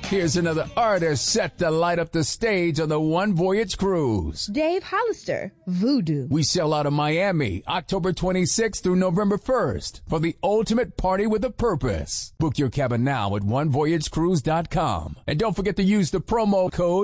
Here's another artist set to light up the stage on the One Voyage Cruise. Dave Hollister, Voodoo. We sail out of Miami, October 26th through November 1st for the ultimate party with a purpose. Book your cabin now at onevoyagecruise.com. And don't forget to use the promo code